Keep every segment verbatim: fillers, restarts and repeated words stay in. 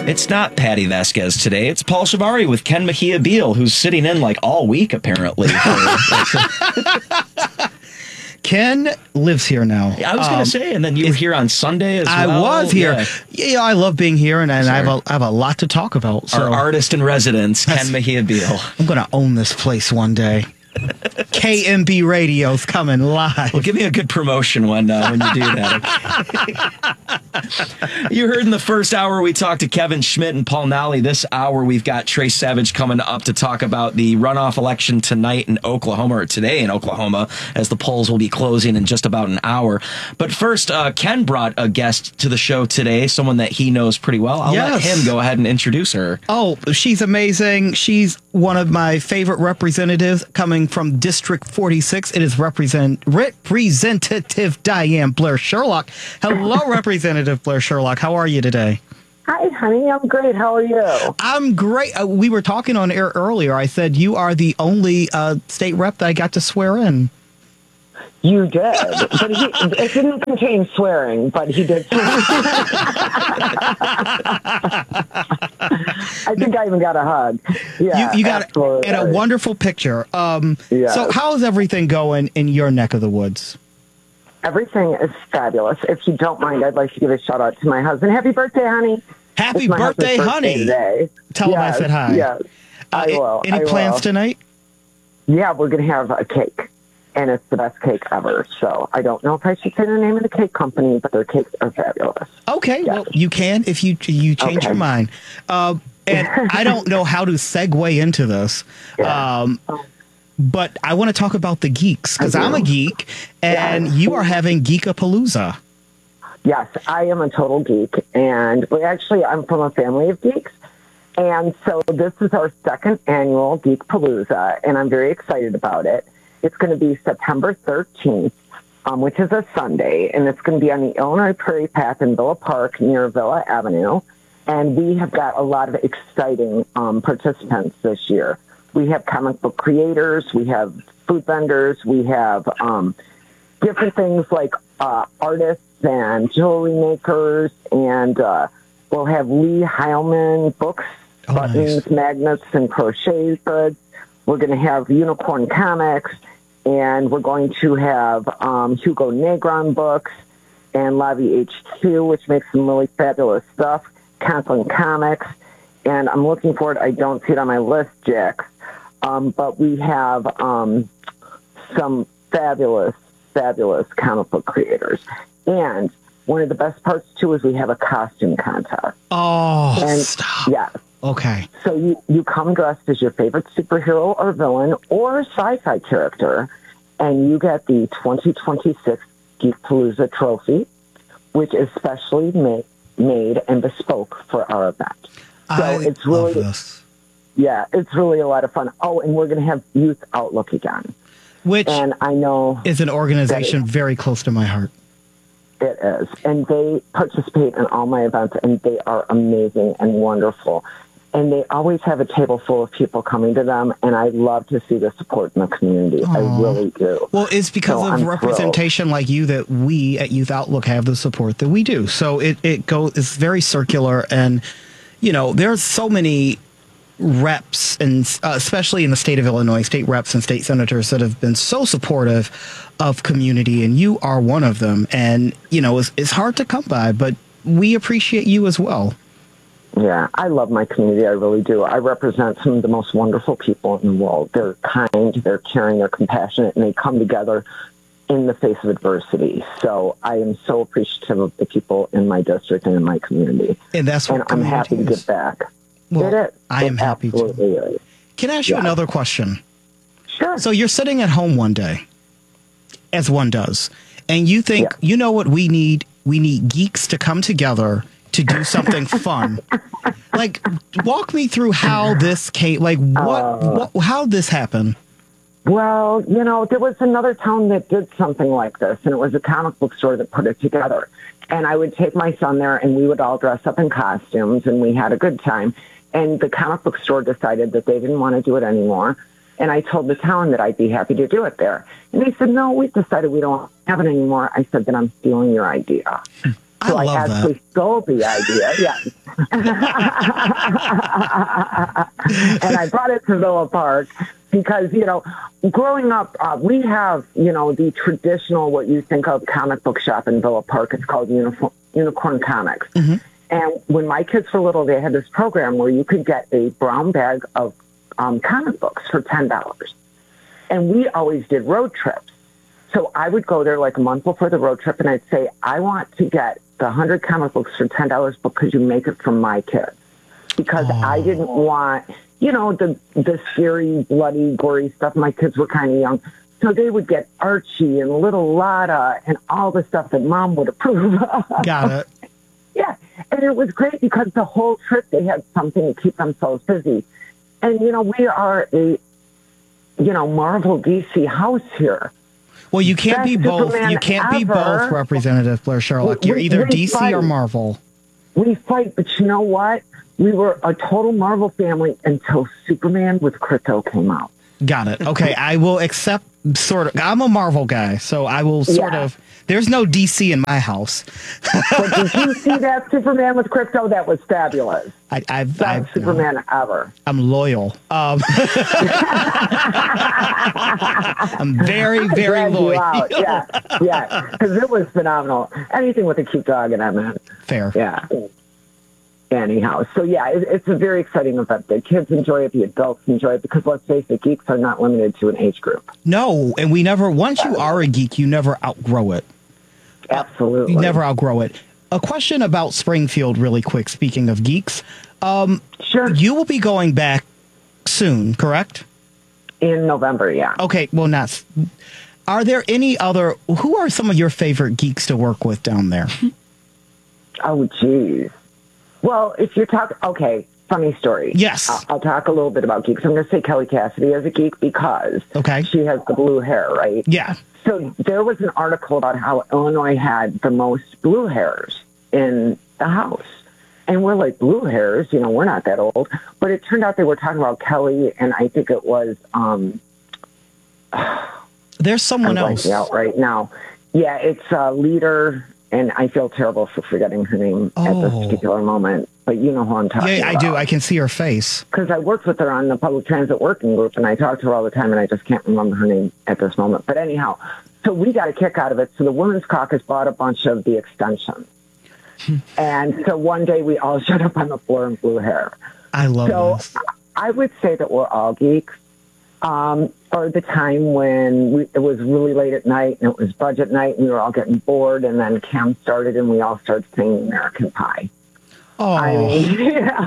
It's not Patty Vasquez today. It's Paul Shavari with Ken Mejia Beal, who's sitting in like all week, apparently. Ken lives here now. I was um, going to say, and then you were here on Sunday as I well. I was here. Yeah. yeah, I love being here, and, and I, have a, I have a lot to talk about. So. Our artist in residence, Ken Mejia Beal. I'm going to own this place one day. K M B Radio's coming live. Well, give me a good promotion when uh, when you do that. Okay? You heard in the first hour we talked to Kevin Schmidt and Paul Nally. This hour we've got Trey Savage coming up to talk about the runoff election tonight in Oklahoma, or today in Oklahoma, as the polls will be closing in just about an hour. But first, uh, Ken brought a guest to the show today, someone that he knows pretty well. I'll yes. let him go ahead and introduce her. Oh, she's amazing. She's one of my favorite representatives coming from District forty-six. It is represent Representative Diane Blair Sherlock. Hello, Representative Blair Sherlock. How are you today? Hi, honey. I'm great. How are you? I'm great. Uh, we were talking on air earlier. I said you are the only uh, state rep that I got to swear in. You did, but he, it didn't contain swearing, but he did swear. I think I even got a hug. Yeah, you, you got it, and a wonderful picture. Um, yes. So how's everything going in your neck of the woods? Everything is fabulous. If you don't mind, I'd like to give a shout out to my husband. Happy birthday, honey. Happy birthday, honey. Today. Tell yes, him I said hi. Yes, uh, I will. Any I plans will. tonight? Yeah, we're going to have a cake. And it's the best cake ever. So I don't know if I should say the name of the cake company, but their cakes are fabulous. Okay, yes. Well, you can if you you change okay. your mind. Uh, and I don't know how to segue into this, yeah. um, but I want to talk about the geeks, because I'm a geek, and yes. you are having Geekapalooza. Yes, I am a total geek. And well, actually, I'm from a family of geeks. And so this is our second annual Geekapalooza, and I'm very excited about it. It's going to be September thirteenth, um, which is a Sunday, and it's going to be on the Illinois Prairie Path in Villa Park near Villa Avenue. And we have got a lot of exciting um, participants this year. We have comic book creators, we have food vendors, we have um, different things like uh, artists and jewelry makers, and uh, we'll have Lee Heilman books, oh, buttons, nice. magnets, and crochet goods. We're going to have Unicorn Comics. And we're going to have um, Hugo Negron books and Lavi H Q, which makes some really fabulous stuff, Conklin Comics. And I'm looking for it. I don't see it on my list, Jax. Um, but we have um, some fabulous, fabulous comic book creators. And one of the best parts, too, is we have a costume contest. Oh, and, stop. Yeah. Okay. So you, you come dressed as your favorite superhero or villain or sci-fi character, and you get the twenty twenty-six Geekapalooza trophy, which is specially made, made and bespoke for our event. So I it's really, love this. Yeah, it's really a lot of fun. Oh, and we're going to have Youth Outlook again. Which and I know is an organization very close to my heart. It is. And they participate in all my events, and they are amazing and wonderful. And they always have a table full of people coming to them, and I love to see the support in the community. Aww. I really do. Well, it's because so of I'm representation thrilled. Like you that we at Youth Outlook have the support that we do. So it, it goes, it's very circular, and, you know, there's so many reps, and uh, especially in the state of Illinois, state reps and state senators that have been so supportive of community, and you are one of them. And, you know, it's, it's hard to come by, but we appreciate you as well. Yeah, I love my community. I really do. I represent some of the most wonderful people in the world. They're kind, they're caring, they're compassionate, and they come together in the face of adversity. So I am so appreciative of the people in my district and in my community. And that's what and I'm happy is. to give back. Well, it is. I am it happy absolutely to. Is. Can I ask you yeah. another question? Sure. So you're sitting at home one day, as one does, and you think, yeah. you know what we need? We need geeks to come together to do something fun. Like, walk me through how this came, like, what, uh, what, how this happened? Well, you know, there was another town that did something like this, and it was a comic book store that put it together. And I would take my son there, and we would all dress up in costumes, and we had a good time. And the comic book store decided that they didn't want to do it anymore. And I told the town that I'd be happy to do it there. And they said, no, we've decided we don't have it anymore. I said, then I'm stealing your idea. I love I actually that. stole the idea, yes. And I brought it to Villa Park because, you know, growing up, uh, we have, you know, the traditional, what you think of comic book shop in Villa Park. It's called Uniform, Unicorn Comics. Mm-hmm. And when my kids were little, they had this program where you could get a brown bag of um, comic books for ten dollars. And we always did road trips. So I would go there like a month before the road trip, and I'd say, I want to get the one hundred comic books for ten dollars, but could you make it for my kids? Because oh. I didn't want, you know, the, the scary, bloody, gory stuff. My kids were kind of young. So they would get Archie and Little Lotta and all the stuff that Mom would approve of. Got it. Yeah. And it was great because the whole trip they had something to keep themselves busy. And, you know, we are a, you know, Marvel D C house here. Well, you can't Best be both. Superman You can't be ever. both, Representative Blair Sherlock. We- You're we- either we D C fight. or Marvel. We fight, but you know what? We were a total Marvel family until Superman with Krypto came out. Got it. Okay, I will accept sort of. I'm a Marvel guy, so I will sort Yeah. of. There's no D C in my house. But did you see that Superman with Krypto? That was fabulous. I, I've, Best I've Superman ever. I'm loyal. Um, I'm very, very Dragged you loyal. out. Yeah, yeah, because it was phenomenal. Anything with a cute dog in it, man. Fair. Yeah. Anyhow, so yeah, it, it's a very exciting event. The kids enjoy it, the adults enjoy it, because let's face it, geeks are not limited to an age group. No, and we never. Once you are a geek, you never outgrow it. Absolutely. You never outgrow it. A question about Springfield, really quick. Speaking of geeks, um, Sure. you will be going back soon, correct? In November, yeah. Okay, well, not. s- Are there any other? Who are some of your favorite geeks to work with down there? Oh, geez. Well, if you're talking, okay, funny story. Yes. I'll, I'll talk a little bit about geeks. I'm going to say Kelly Cassidy as a geek because Okay. she has the blue hair, right? Yeah. So there was an article about how Illinois had the most blue hairs in the House. And we're like, blue hairs? You know, we're not that old. But it turned out they were talking about Kelly, and I think it was, um, There's someone I'm else. blanking out right now. Yeah, it's a leader, and I feel terrible for forgetting her name at Oh. this particular moment. But you know who I'm talking Yeah, about. I do. I can see her face. Because I worked with her on the public transit working group, and I talked to her all the time, and I just can't remember her name at this moment. But anyhow, so we got a kick out of it. So the Women's Caucus bought a bunch of the extensions. And so one day we all showed up on the floor in blue hair. I love So this. I would say that we're all geeks. Um, or the time when we, it was really late at night and it was budget night and we were all getting bored, and then Cam started and we all started singing American Pie. Oh, I mean,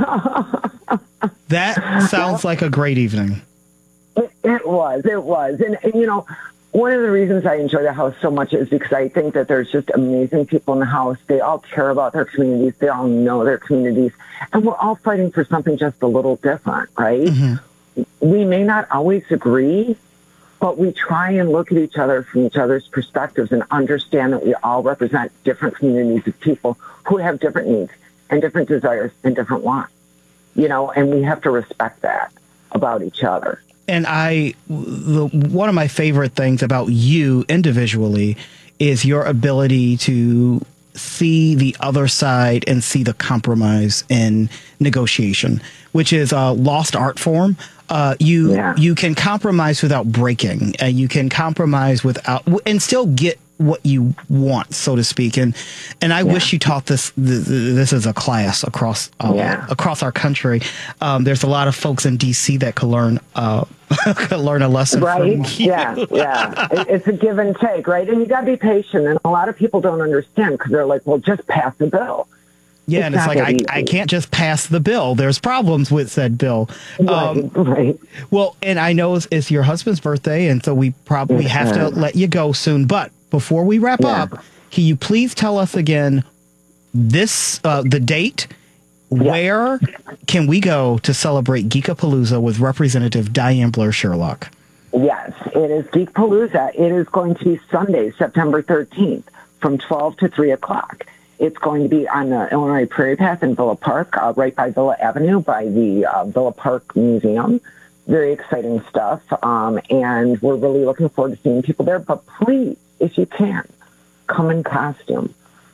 yeah. that sounds like a great evening. It, it was, it was. And, and, you know, one of the reasons I enjoy the House so much is because I think that there's just amazing people in the House. They all care about their communities. They all know their communities. And we're all fighting for something just a little different, right? Mm-hmm. We may not always agree, but we try and look at each other from each other's perspectives and understand that we all represent different communities of people who have different needs and different desires and different wants, you know, and we have to respect that about each other. And I, the, one of my favorite things about you individually is your ability to see the other side and see the compromise in negotiation, which is a lost art form. Uh, you Yeah. you can compromise without breaking, and you can compromise without and still get what you want, so to speak. And and I wish you taught this th- th- this as a class across uh, Yeah. across our country. Um, there's a lot of folks in D C that could learn uh, could learn a lesson from Right? you. Yeah, yeah. It, it's a give and take, right? And you got to be patient. And a lot of people don't understand because they're like, well, just pass the bill. Yeah, and it's not like, that I, I easy. can't just pass the bill. There's problems with said bill. Um, Right, right. well, and I know it's, it's your husband's birthday, and so we probably Yes, have to sir. let you go soon. But before we wrap Yeah. up, can you please tell us again this uh, the date? Where can we go to celebrate Geekapalooza with Representative Diane Blair Sherlock? Yes, it is Geekpalooza. It is going to be Sunday, September thirteenth, from twelve to three o'clock. It's going to be on the Illinois Prairie Path in Villa Park, uh, right by Villa Avenue, by the uh, Villa Park Museum. Very exciting stuff, um, and we're really looking forward to seeing people there. But please, if you can, come in costume.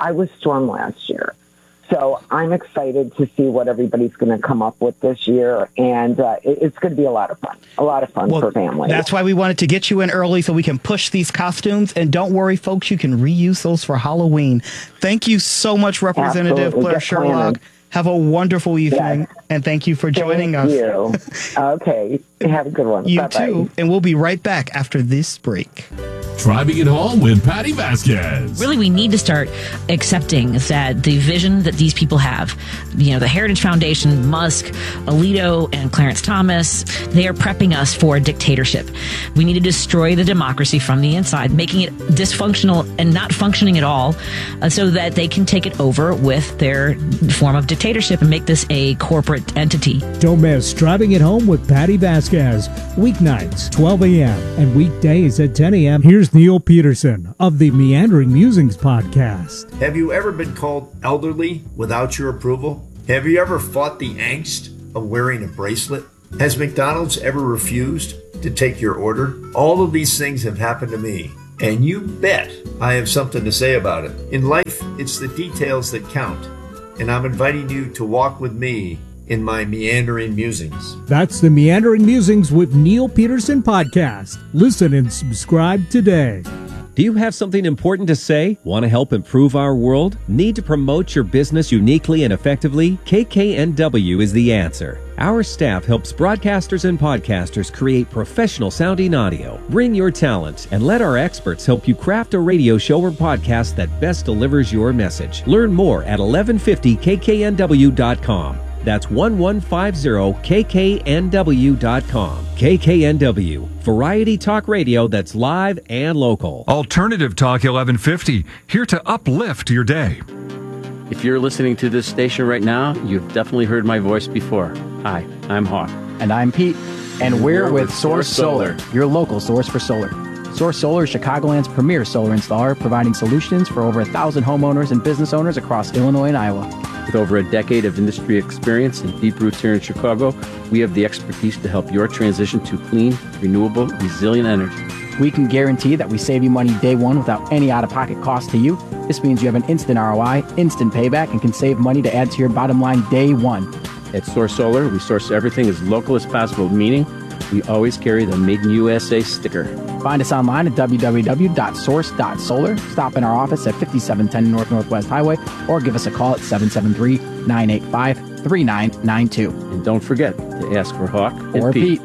I was Storm last year. So I'm excited to see what everybody's going to come up with this year, and uh, it, it's going to be a lot of fun, a lot of fun well, for families. That's why we wanted to get you in early so we can push these costumes. And don't worry, folks, you can reuse those for Halloween. Thank you so much, Representative Absolutely. Claire Get Sherlock. planning. Have a wonderful evening, Yes. and thank you for joining Thank us. you. Okay. Have a good one. You Bye-bye. too. And we'll be right back after this break. Driving it home with Patty Vasquez. Really, we need to start accepting that the vision that these people have, you know, the Heritage Foundation, Musk, Alito, and Clarence Thomas, they are prepping us for a dictatorship. We need to destroy the democracy from the inside, making it dysfunctional and not functioning at all, uh, so that they can take it over with their form of dictatorship and make this a corporate entity. Don't miss Driving It Home with Patty Vasquez. Weeknights, twelve a.m. and weekdays at ten a.m. Here's Neil Peterson of the Meandering Musings podcast. Have you ever been called elderly without your approval? Have you ever fought the angst of wearing a bracelet? Has McDonald's ever refused to take your order? All of these things have happened to me, and you bet I have something to say about it. In life, it's the details that count, and I'm inviting you to walk with me in my Meandering Musings. That's the Meandering Musings with Neil Peterson podcast. Listen and subscribe today. Do you have something important to say? Want to help improve our world? Need to promote your business uniquely and effectively? K K N W is the answer. Our staff helps broadcasters and podcasters create professional sounding audio. Bring your talent and let our experts help you craft a radio show or podcast that best delivers your message. Learn more at eleven fifty K K N W dot com. That's eleven fifty K K N W dot com. K K N W, variety talk radio that's live and local. Alternative Talk eleven fifty, here to uplift your day. If you're listening to this station right now, you've definitely heard my voice before. Hi, I'm Hawk. And I'm Pete. And we're, we're with, with Source Solar, Solar, your local source for solar. Source Solar is Chicagoland's premier solar installer, providing solutions for over a thousand homeowners and business owners across Illinois and Iowa. With over a decade of industry experience and deep roots here in Chicago, we have the expertise to help your transition to clean, renewable, resilient energy. We can guarantee that we save you money day one without any out-of-pocket cost to you. This means you have an instant R O I, instant payback, and can save money to add to your bottom line day one. At Source Solar, we source everything as local as possible, meaning we always carry the Made in U S A sticker. Find us online at w w w dot source dot solar. Stop in our office at fifty-seven ten North Northwest Highway or give us a call at seven seven three, nine eight five, three nine nine two. And don't forget to ask for Hawk or and Pete. Pete.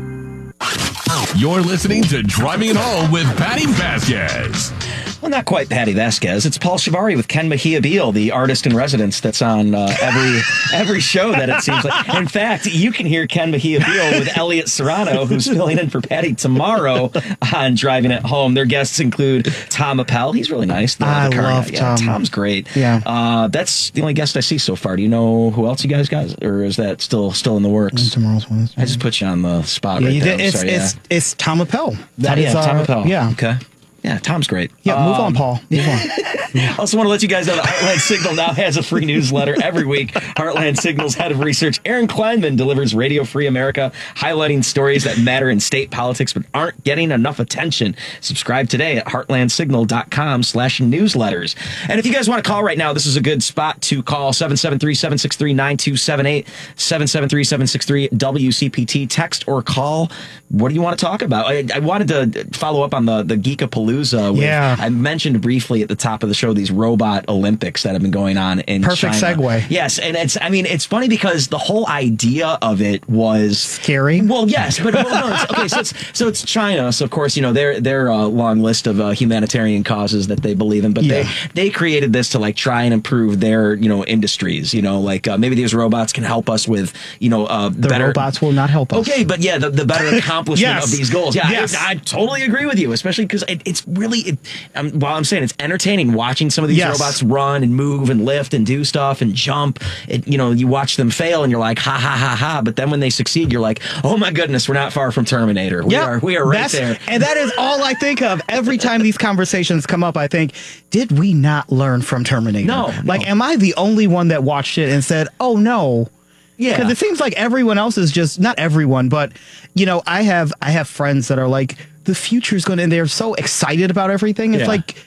You're listening to Driving It Home with Patty Vasquez. Well, not quite Patty Vasquez. It's Paul Shivari with Ken Mejia Beal, the artist in residence that's on uh, every every show that it seems like. In fact, you can hear Ken Mejia Beal with Elliot Serrano, who's filling in for Patty tomorrow on Driving It Home. Their guests include Tom Appel. He's really nice. The, I the car love guy. Yeah, Tom. Tom's great. Yeah. Uh, that's the only guest I see so far. Do you know who else you guys got? Or is that still still in the works? Tomorrow's Wednesday. I just put you on the spot Yeah, right you there. did. It's, Sorry, it's, yeah. it's Tom Appel. That yeah, is Tom our- Appel. Yeah. Okay. Yeah, Tom's great. Yeah, move Um, on, Paul. Move on. I also want to let you guys know that Heartland Signal now has a free newsletter every week. Heartland Signal's head of research, Aaron Kleinman, delivers Radio Free America, highlighting stories that matter in state politics but aren't getting enough attention. Subscribe today at heartlandsignal.com slash newsletters. And if you guys want to call right now, this is a good spot to call seven seven three, seven six three, nine two seven eight, seven seven three, seven six three, W C P T. Text or call. What do you want to talk about? I, I wanted to follow up on the, the Geekapalooza. With, Yeah. I mentioned briefly at the top of the show these robot Olympics that have been going on in Perfect China. segue. Yes, and it's I mean it's funny because the whole idea of it was Scary. Well, yes, but well, no, it's, okay, so it's so it's China. So of course, you know, their their uh, long list of uh, humanitarian causes that they believe in, but Yeah. they they created this to like try and improve their, you know, industries, you know, like uh, maybe these robots can help us with, you know, uh The better robots will not help us. Okay, but yeah, the, the better accomplishment Yes. of these goals. Yeah, Yes. I, I totally agree with you, especially because it, it's really, it, um, while I'm saying it's entertaining watching some of these Yes. robots run and move and lift and do stuff and jump. It, you know, you watch them fail and you're like, ha, ha, ha, ha. But then when they succeed, you're like, oh my goodness, we're not far from Terminator. We Yep. are, we are right That's- there. And that is all I think of every time these conversations come up. I think, did we not learn from Terminator? No, Like, no. am I the only one that watched it and said, oh no? Yeah. Because it seems like everyone else is just, not everyone, but, you know, I have I have friends that are like, the future's going to, and they're so excited about everything. It's Yeah. like,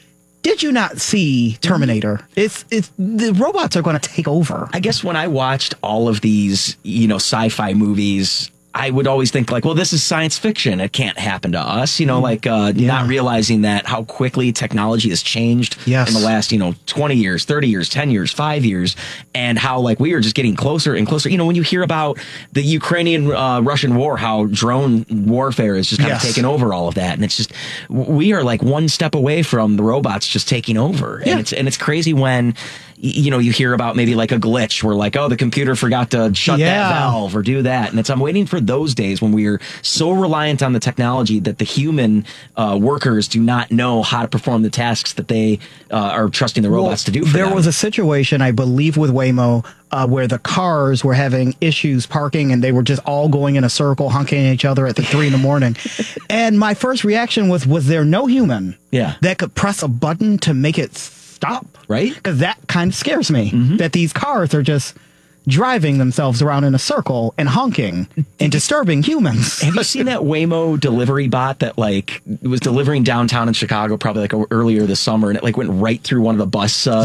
did you not see Terminator? It's it's the robots are going to take over. I guess when I watched all of these, you know, sci-fi movies, I would always think like, well, this is science fiction. It can't happen to us, you know, like uh, yeah. not realizing that how quickly technology has changed yes. in the last, you know, twenty years, thirty years, ten years, five years, and how like we are just getting closer and closer. You know, when you hear about the Ukrainian uh, Russian war, how drone warfare is just kind yes. of taking over all of that. And it's just, we are like one step away from the robots just taking over. Yeah. And it's, and it's crazy when, you know, you hear about maybe like a glitch where like, oh, the computer forgot to shut yeah. that valve or do that. And it's, I'm waiting for those days when we are so reliant on the technology that the human uh, workers do not know how to perform the tasks that they uh, are trusting the robots well, to do for there them. was a situation, I believe, with Waymo uh, where the cars were having issues parking and they were just all going in a circle, honking at each other at the three in the morning. And my first reaction was, was there no human yeah. that could press a button to make it stop? Right? Because that kind of scares me, mm-hmm. that these cars are just driving themselves around in a circle and honking and disturbing humans. Have you seen that Waymo delivery bot that like was delivering downtown in Chicago probably like earlier this summer, and it like went right through one of the bus uh,